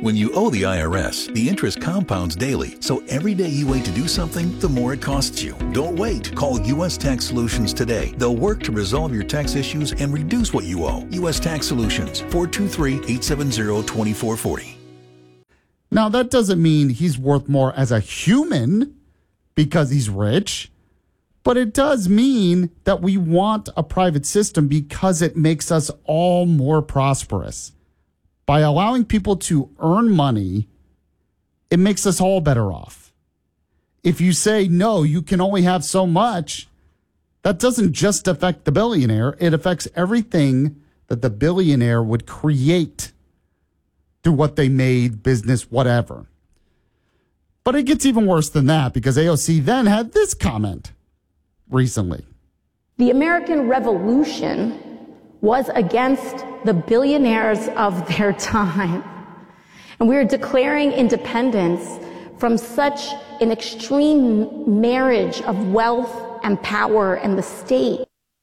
When you owe the IRS, the interest compounds daily, so every day you wait to do something, the more it costs you. Don't wait. Call U.S. Tax Solutions today. They'll work to resolve your tax issues and reduce what you owe. U.S. Tax Solutions, 423-870-2440. Now, that doesn't mean he's worth more as a human because he's rich, but it does mean that we want a private system because it makes us all more prosperous. By allowing people to earn money, it makes us all better off. If you say, no, you can only have so much, that doesn't just affect the billionaire. It affects everything that the billionaire would create through what they made, business, whatever. But it gets even worse than that because AOC then had this comment recently. The American Revolution was against the billionaires of their time. And we are declaring independence from such an extreme marriage of wealth and power and the state.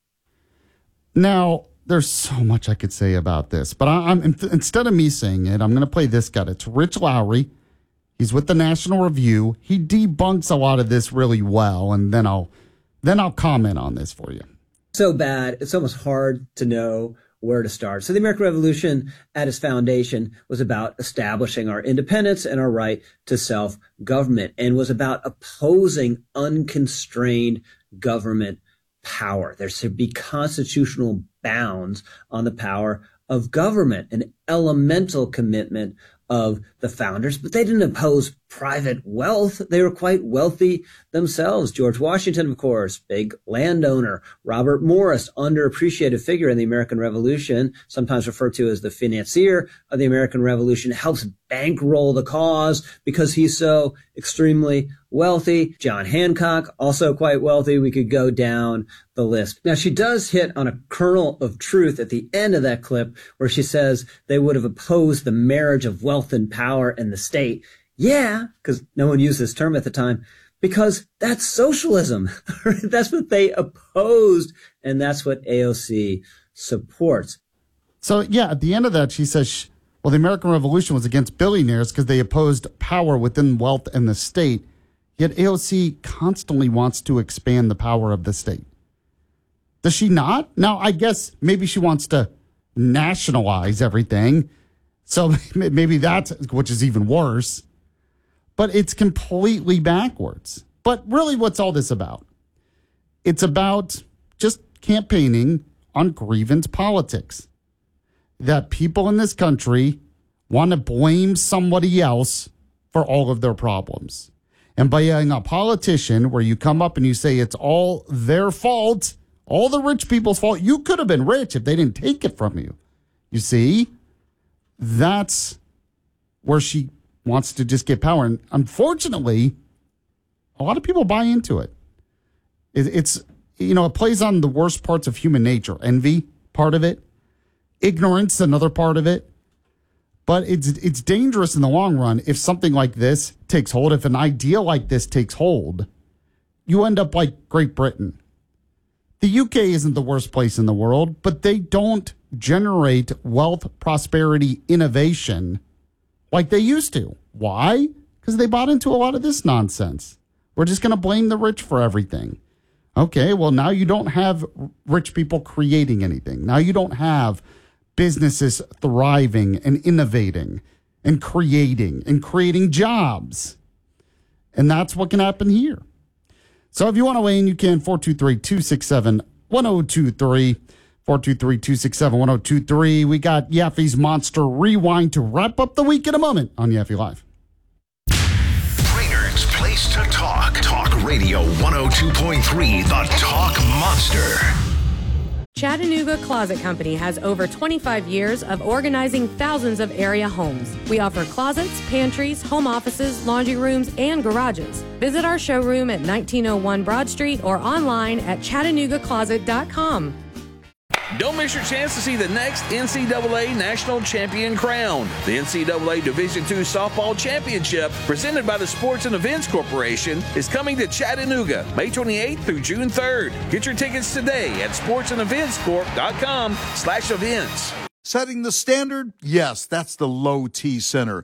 Now, there's so much I could say about this, but instead of me saying it, I'm going to play this guy. It's Rich Lowry. He's with the National Review. He debunks a lot of this really well, and then I'll comment on this for you. So bad, it's almost hard to know where to start. So the American Revolution at its foundation was about establishing our independence and our right to self-government, and was about opposing unconstrained government power. There should be constitutional bounds on the power of government, an elemental commitment of the founders, but they didn't oppose private wealth. They were quite wealthy themselves. George Washington, of course, big landowner. Robert Morris, underappreciated figure in the American Revolution, sometimes referred to as the financier of the American Revolution, helps bankroll the cause because he's so extremely wealthy. John Hancock, also quite wealthy. We could go down the list. Now, she does hit on a kernel of truth at the end of that clip where she says they would have opposed the marriage of wealth and power and the state. Yeah, because no one used this term at the time, because that's socialism. That's what they opposed, and that's what AOC supports. So, yeah, at the end of that, she says, well, the American Revolution was against billionaires because they opposed power within wealth and the state. Yet AOC constantly wants to expand the power of the state. Does she not? Now, I guess maybe she wants to nationalize everything. So maybe that's, which is even worse. But it's completely backwards. But really, what's all this about? It's about just campaigning on grievance politics. That people in this country want to blame somebody else for all of their problems. And by being a politician where you come up and you say it's all their fault, all the rich people's fault, you could have been rich if they didn't take it from you. You see, that's where she wants to just get power. And unfortunately, a lot of people buy into it. It's, it plays on the worst parts of human nature. Envy, part of it. Ignorance, another part of it. But it's dangerous in the long run if something like this takes hold. If an idea like this takes hold, you end up like Great Britain. The UK isn't the worst place in the world, but they don't generate wealth, prosperity, innovation like they used to. Why? Because they bought into a lot of this nonsense. We're just going to blame the rich for everything. Okay, well, now you don't have rich people creating anything. Now you don't have businesses thriving and innovating and creating jobs. And that's what can happen here. So if you want to weigh in, you can. 423-267-1023. 423-267-1023. We got Yaffe's Monster Rewind to wrap up the week in a moment on Yaffe Live. Brainerd's place to talk. Talk Radio 102.3, the Talk Monster. Chattanooga Closet Company has over 25 years of organizing thousands of area homes. We offer closets, pantries, home offices, laundry rooms, and garages. Visit our showroom at 1901 Broad Street or online at ChattanoogaCloset.com. Don't miss your chance to see the next NCAA National Champion crowned. The NCAA Division II Softball Championship, presented by the Sports and Events Corporation, is coming to Chattanooga May 28th through June 3rd. Get your tickets today at sportsandeventscorp.com/events. Setting the standard? Yes, that's the Low T Center.